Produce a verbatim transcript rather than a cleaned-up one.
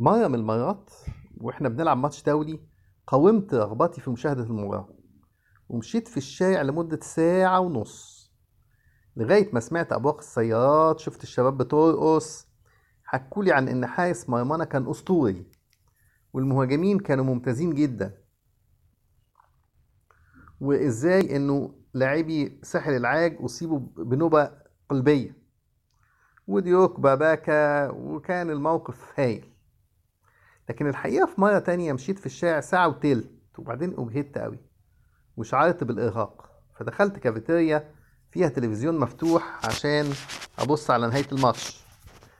مرة من المرات واحنا بنلعب ماتش دولي، قاومت رغبتي في مشاهدة المباراة ومشيت في الشارع لمدة ساعة ونص لغاية ما سمعت أبواق السيارات، شفت الشباب بترقص، حكولي عن إن حارس مرمانا كان أسطوري والمهاجمين كانوا ممتازين جدا، وإزاي إنه لاعبي ساحل العاج أصيبوا بنوبة قلبية وديوك باباكا، وكان الموقف هايل. لكن الحقيقة في مرة تانية مشيت في الشارع ساعة وتلت وبعدين أجهدت أوي وشعرت بالإرهاق، فدخلت كافيتيريا فيها تلفزيون مفتوح عشان أبص على نهاية الماتش.